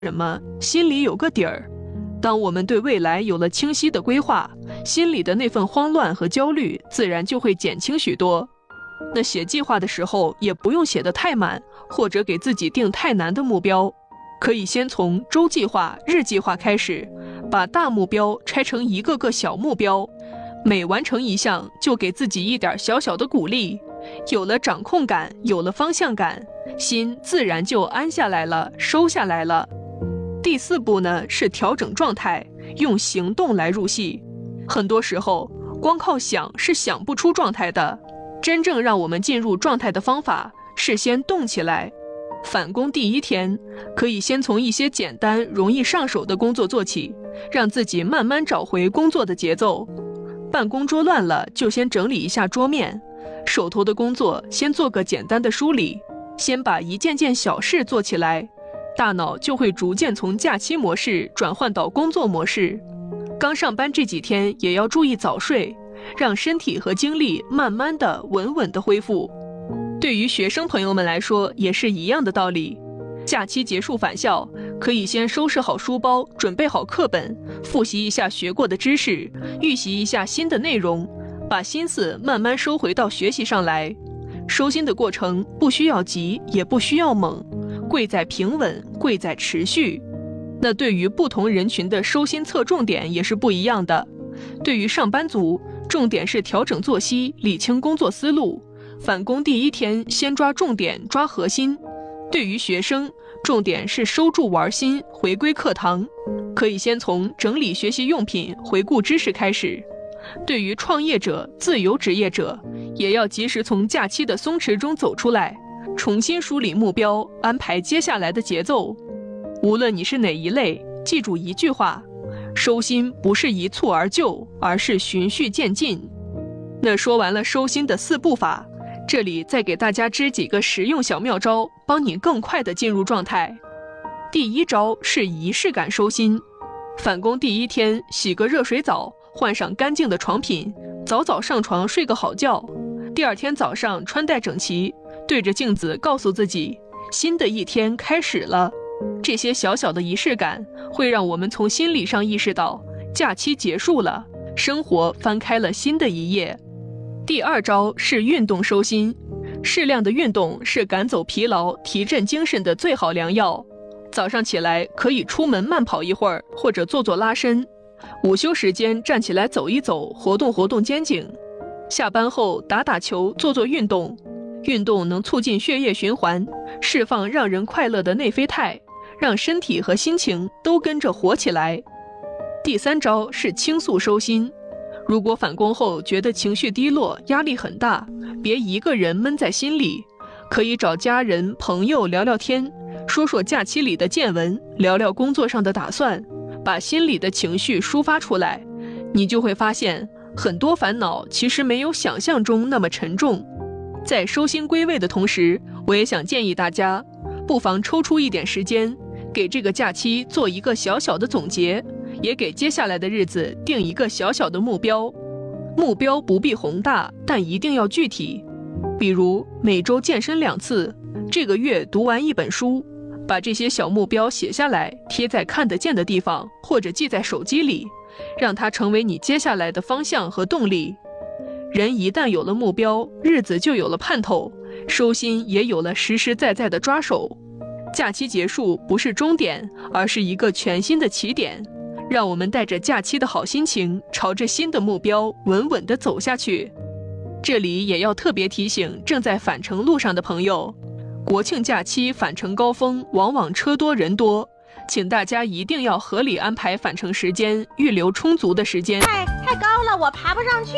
什么，心里有个底儿。当我们对未来有了清晰的规划，心里的那份慌乱和焦虑自然就会减轻许多。那写计划的时候也不用写得太满，或者给自己定太难的目标，可以先从周计划、日计划开始，把大目标拆成一个个小目标，每完成一项就给自己一点小小的鼓励，有了掌控感，有了方向感，心自然就安下来了，收下来了。第4步呢，是调整状态，用行动来入戏。很多时候光靠想是想不出状态的，真正让我们进入状态的方法是先动起来。返工第1天，可以先从一些简单容易上手的工作做起，让自己慢慢找回工作的节奏。办公桌乱了，就先整理一下桌面，手头的工作先做个简单的梳理，先把一件件小事做起来，大脑就会逐渐从假期模式转换到工作模式。刚上班这几天也要注意早睡，让身体和精力慢慢的稳稳的恢复。对于学生朋友们来说也是一样的道理，假期结束返校，可以先收拾好书包，准备好课本，复习一下学过的知识，预习一下新的内容，把心思慢慢收回到学习上来。收心的过程不需要急，也不需要猛，贵在平稳，贵在持续。那对于不同人群的收心侧重点也是不一样的。对于上班族，重点是调整作息，理清工作思路，返工第1天先抓重点，抓核心。对于学生，重点是收住玩心，回归课堂，可以先从整理学习用品，回顾知识开始。对于创业者、自由职业者，也要及时从假期的松弛中走出来，重新梳理目标，安排接下来的节奏。无论你是哪一类，记住一句话：收心不是一蹴而就，而是循序渐进。那说完了收心的4步法，这里再给大家支几个实用小妙招，帮你更快地进入状态。第1招是仪式感收心。返工第1天，洗个热水澡，换上干净的床品，早早上床睡个好觉。第2天早上穿戴整齐，对着镜子告诉自己，新的一天开始了。这些小小的仪式感会让我们从心理上意识到假期结束了，生活翻开了新的一页。第2招是运动收心。适量的运动是赶走疲劳、提振精神的最好良药。早上起来可以出门慢跑一会儿，或者做做拉伸。午休时间站起来走一走，活动活动肩颈。下班后打打球，做做运动。运动能促进血液循环，释放让人快乐的内啡肽，让身体和心情都跟着活起来。第3招是倾诉收心。如果返工后觉得情绪低落，压力很大，别一个人闷在心里，可以找家人朋友聊聊天，说说假期里的见闻，聊聊工作上的打算，把心里的情绪抒发出来，你就会发现很多烦恼其实没有想象中那么沉重。在收心归位的同时，我也想建议大家，不妨抽出一点时间，给这个假期做一个小小的总结，也给接下来的日子定一个小小的目标。目标不必宏大，但一定要具体。比如每周健身2次，这个月读完1本书，把这些小目标写下来，贴在看得见的地方，或者记在手机里，让它成为你接下来的方向和动力。人一旦有了目标，日子就有了盼头，收心也有了实实在在的抓手。假期结束不是终点，而是一个全新的起点。让我们带着假期的好心情，朝着新的目标稳稳地走下去。这里也要特别提醒正在返程路上的朋友，国庆假期返程高峰往往车多人多，请大家一定要合理安排返程时间，预留充足的时间。 太高了，我爬不上去。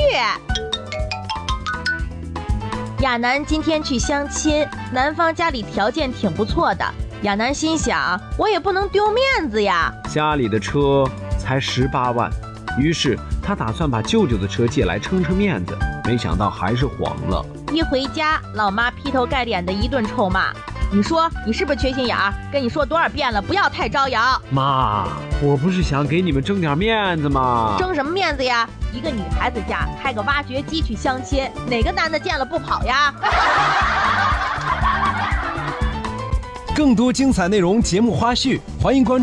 亚楠今天去相亲，男方家里条件挺不错的。亚楠心想，我也不能丢面子呀。 家里的车才18万，于是他打算把舅舅的车借来撑撑面子，没想到还是黄了。 一回家，老妈劈头盖脸的一顿臭骂。你说你是不是缺心眼儿？跟你说多少遍了，不要太招摇。 妈，我不是想给你们争点面子吗？ 争什么面子呀？一个女孩子家开个挖掘机去相亲，哪个男的见了不跑呀？ 更多精彩内容、节目花絮，欢迎关注